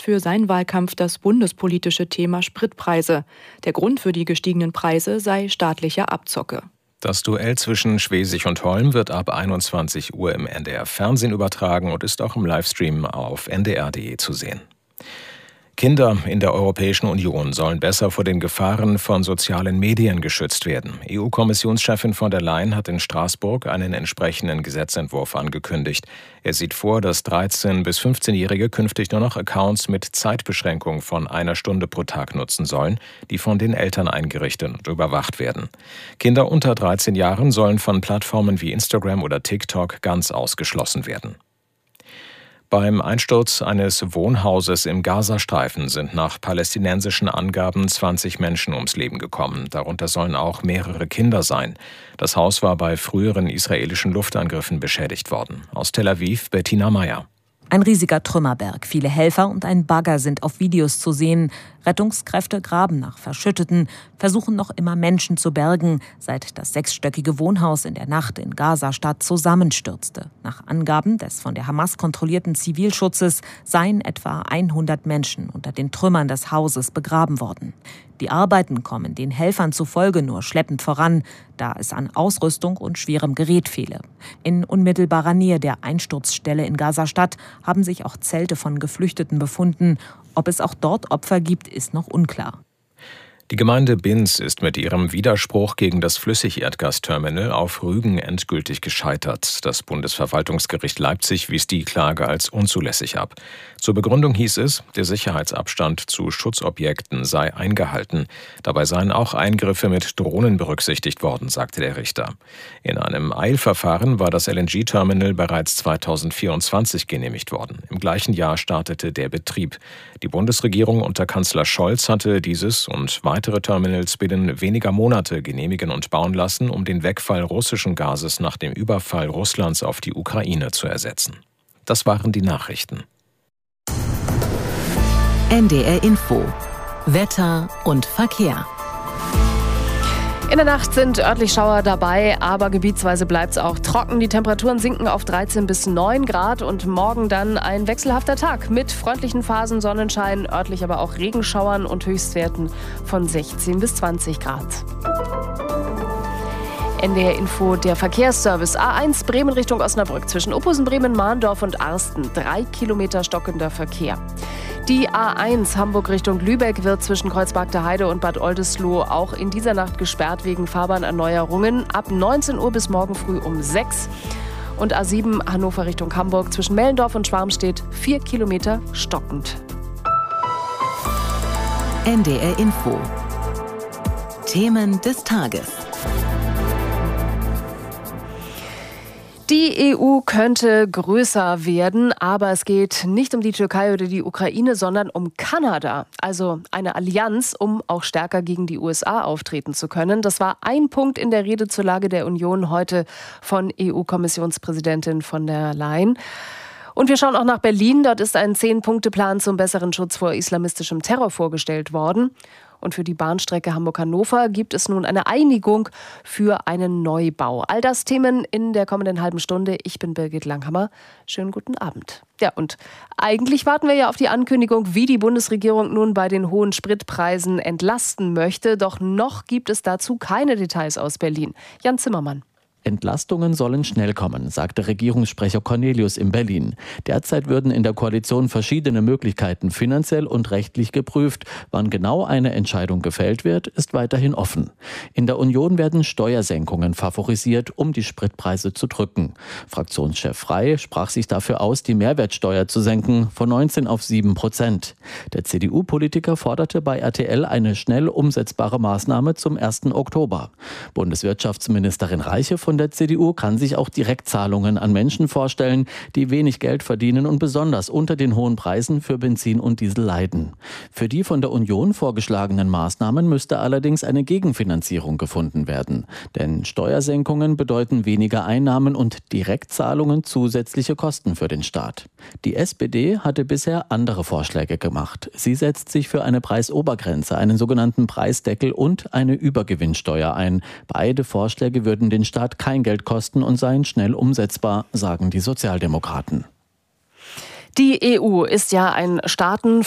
für seinen Wahlkampf das bundespolitische Thema Spritpreise. Der Grund für die gestiegenen Preise sei staatliche Abzocke. Das Duell zwischen Schwesig und Holm wird ab 21 Uhr im NDR-Fernsehen übertragen und ist auch im Livestream auf ndr.de zu sehen. Kinder in der Europäischen Union sollen besser vor den Gefahren von sozialen Medien geschützt werden. EU-Kommissionschefin von der Leyen hat in Straßburg einen entsprechenden Gesetzentwurf angekündigt. Er sieht vor, dass 13- bis 15-Jährige künftig nur noch Accounts mit Zeitbeschränkung von 1 Stunde pro Tag nutzen sollen, die von den Eltern eingerichtet und überwacht werden. Kinder unter 13 Jahren sollen von Plattformen wie Instagram oder TikTok ganz ausgeschlossen werden. Beim Einsturz eines Wohnhauses im Gazastreifen sind nach palästinensischen Angaben 20 Menschen ums Leben gekommen. Darunter sollen auch mehrere Kinder sein. Das Haus war bei früheren israelischen Luftangriffen beschädigt worden. Aus Tel Aviv, Bettina Meyer. Ein riesiger Trümmerberg, viele Helfer und ein Bagger sind auf Videos zu sehen. Rettungskräfte graben nach Verschütteten, versuchen noch immer Menschen zu bergen, seit das 6-stöckige Wohnhaus in der Nacht in Gaza-Stadt zusammenstürzte. Nach Angaben des von der Hamas kontrollierten Zivilschutzes seien etwa 100 Menschen unter den Trümmern des Hauses begraben worden. Die Arbeiten kommen den Helfern zufolge nur schleppend voran, da es an Ausrüstung und schwerem Gerät fehle. In unmittelbarer Nähe der Einsturzstelle in Gaza-Stadt haben sich auch Zelte von Geflüchteten befunden. Ob es auch dort Opfer gibt, ist noch unklar. Die Gemeinde Binz ist mit ihrem Widerspruch gegen das Flüssigerdgasterminal auf Rügen endgültig gescheitert. Das Bundesverwaltungsgericht Leipzig wies die Klage als unzulässig ab. Zur Begründung hieß es, der Sicherheitsabstand zu Schutzobjekten sei eingehalten. Dabei seien auch Eingriffe mit Drohnen berücksichtigt worden, sagte der Richter. In einem Eilverfahren war das LNG-Terminal bereits 2024 genehmigt worden. Im gleichen Jahr startete der Betrieb. Die Bundesregierung unter Kanzler Scholz hatte dieses und weitere Terminals binnen weniger Monate genehmigen und bauen lassen, um den Wegfall russischen Gases nach dem Überfall Russlands auf die Ukraine zu ersetzen. Das waren die Nachrichten. NDR Info. Wetter und Verkehr. In der Nacht sind örtlich Schauer dabei, aber gebietsweise bleibt es auch trocken. Die Temperaturen sinken auf 13 bis 9 Grad und morgen dann ein wechselhafter Tag mit freundlichen Phasen Sonnenschein, örtlich aber auch Regenschauern und Höchstwerten von 16 bis 20 Grad. NDR Info, der Verkehrsservice. A1 Bremen Richtung Osnabrück zwischen Uphusen, Bremen, Mahndorf und Arsten. 3 Kilometer stockender Verkehr. Die A1 Hamburg Richtung Lübeck wird zwischen Kreuzberg der Heide und Bad Oldesloe auch in dieser Nacht gesperrt wegen Fahrbahnerneuerungen. Ab 19 Uhr bis morgen früh um 6. Und A7 Hannover Richtung Hamburg zwischen Mellendorf und Schwarmstedt 4 Kilometer stockend. NDR Info. Themen des Tages. Die EU könnte größer werden, aber es geht nicht um die Türkei oder die Ukraine, sondern um Kanada. Also eine Allianz, um auch stärker gegen die USA auftreten zu können. Das war ein Punkt in der Rede zur Lage der Union heute von EU-Kommissionspräsidentin von der Leyen. Und wir schauen auch nach Berlin. Dort ist ein 10-Punkte-Plan zum besseren Schutz vor islamistischem Terror vorgestellt worden. Und für die Bahnstrecke Hamburg-Hannover gibt es nun eine Einigung für einen Neubau. All das Themen in der kommenden halben Stunde. Ich bin Birgit Langhammer. Schönen guten Abend. Ja, und eigentlich warten wir ja auf die Ankündigung, wie die Bundesregierung nun bei den hohen Spritpreisen entlasten möchte. Doch noch gibt es dazu keine Details aus Berlin. Jan Zimmermann. Entlastungen sollen schnell kommen, sagte Regierungssprecher Cornelius in Berlin. Derzeit würden in der Koalition verschiedene Möglichkeiten finanziell und rechtlich geprüft. Wann genau eine Entscheidung gefällt wird, ist weiterhin offen. In der Union werden Steuersenkungen favorisiert, um die Spritpreise zu drücken. Fraktionschef Frey sprach sich dafür aus, die Mehrwertsteuer zu senken von 19 auf 7%. Der CDU-Politiker forderte bei RTL eine schnell umsetzbare Maßnahme zum 1. Oktober. Bundeswirtschaftsministerin Reiche von der CDU kann sich auch Direktzahlungen an Menschen vorstellen, die wenig Geld verdienen und besonders unter den hohen Preisen für Benzin und Diesel leiden. Für die von der Union vorgeschlagenen Maßnahmen müsste allerdings eine Gegenfinanzierung gefunden werden. Denn Steuersenkungen bedeuten weniger Einnahmen und Direktzahlungen zusätzliche Kosten für den Staat. Die SPD hatte bisher andere Vorschläge gemacht. Sie setzt sich für eine Preisobergrenze, einen sogenannten Preisdeckel und eine Übergewinnsteuer ein. Beide Vorschläge würden den Staat kein Geld kosten und seien schnell umsetzbar, sagen die Sozialdemokraten. Die EU ist ja ein